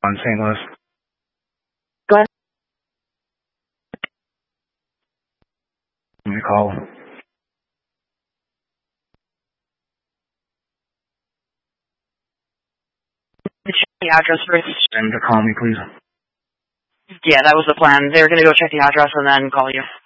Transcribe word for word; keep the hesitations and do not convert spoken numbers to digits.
on Saint Louis. Go ahead. Let me call. Check the address first. And to call me, please. Yeah, that was the plan. They were going to go check the address and then call you.